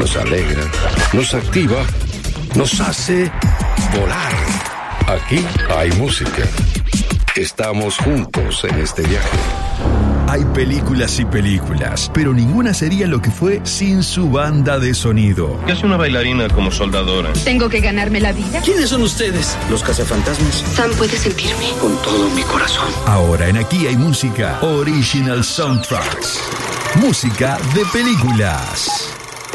nos alegra, nos activa, nos hace volar. Aquí hay música. Estamos juntos en este viaje. Hay películas y películas, pero ninguna sería lo que fue sin su banda de sonido. ¿Qué hace una bailarina como soldadora? ¿Tengo que ganarme la vida? ¿Quiénes son ustedes? Los cazafantasmas. Sam puede sentirme. Con todo mi corazón. Ahora en Aquí hay música, Original Soundtracks. Música de películas.